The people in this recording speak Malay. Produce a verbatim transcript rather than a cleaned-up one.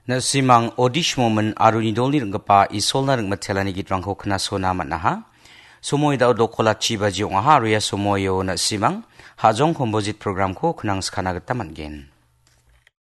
Na simang odish moment aruni dolni rengpa isol na reng matelani gitrangko kena sona matnaha. Somoy da dokola chiba jiong aha ria somoyo na simang hajong komposit program ko kenang skana getaman gen.